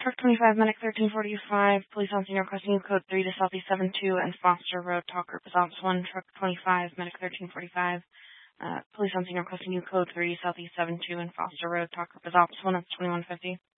Truck 25, Medic 1345, Police on scene requesting you code 3 to Southeast 72 and Foster Road, Talk Group is Ops 1, Truck 25, Medic 1345, Police on scene requesting you code 3 to Southeast 72 and Foster Road, Talk Group is Ops 1, that's 2150.